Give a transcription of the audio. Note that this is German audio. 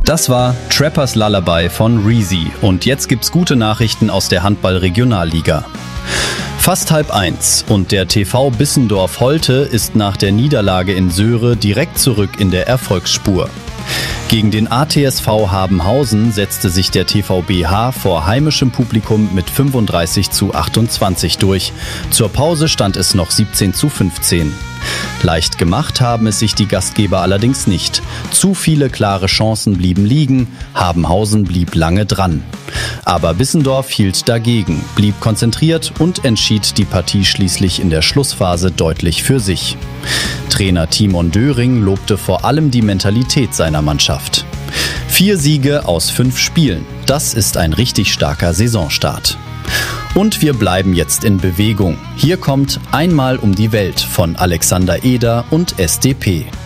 Das war Trappers Lullaby von Reezy und jetzt gibt's gute Nachrichten aus der Handball-Regionalliga. Fast 12:30 und der TV Bissendorf Holte ist nach der Niederlage in Söhre direkt zurück in der Erfolgsspur. Gegen den ATSV Habenhausen setzte sich der TVBH vor heimischem Publikum mit 35:28 durch. Zur Pause stand es noch 17:15. Leicht gemacht haben es sich die Gastgeber allerdings nicht. Zu viele klare Chancen blieben liegen, Habenhausen blieb lange dran. Aber Bissendorf hielt dagegen, blieb konzentriert und entschied die Partie schließlich in der Schlussphase deutlich für sich. Trainer Timon Döring lobte vor allem die Mentalität seiner Mannschaft. 4 Siege aus 5 Spielen, das ist ein richtig starker Saisonstart. Und wir bleiben jetzt in Bewegung. Hier kommt Einmal um die Welt von Alexander Eder und SDP.